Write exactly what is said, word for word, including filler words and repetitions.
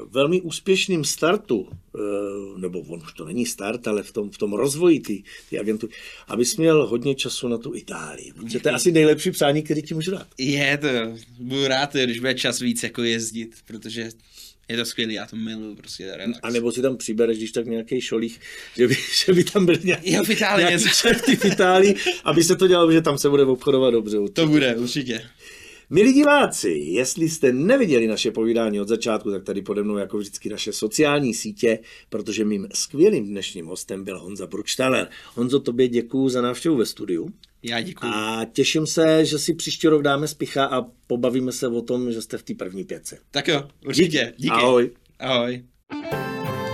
velmi úspěšném startu, nebo on už to není start, ale v tom, v tom rozvoji ty, ty agentury, abys měl hodně času na tu Itálii. Protože to je asi nejlepší přání, který ti můžu dát. Je to, budu rád, když bude čas víc jako jezdit, protože je to skvělý, já to miluju, prostě relax. A nebo si tam přibereš, když tak nějaký šolích, že by, že by tam byl nějaký, jo, v Itálii nějaký šlechty v Itálii, aby se to dělalo, že tam se bude obchodovat dobře. Určitě. To bude, určitě. Milí diváci, jestli jste neviděli naše povídání od začátku, tak tady pode mnou jako vždycky naše sociální sítě, protože mým skvělým dnešním hostem byl Honza Burgstaller. Honzo, tobě děkuju za návštěvu ve studiu. Já děkuju. A těším se, že si příští rok dáme spicha a pobavíme se o tom, že jste v té první pětce. Tak jo, určitě. Díky. Ahoj. Ahoj.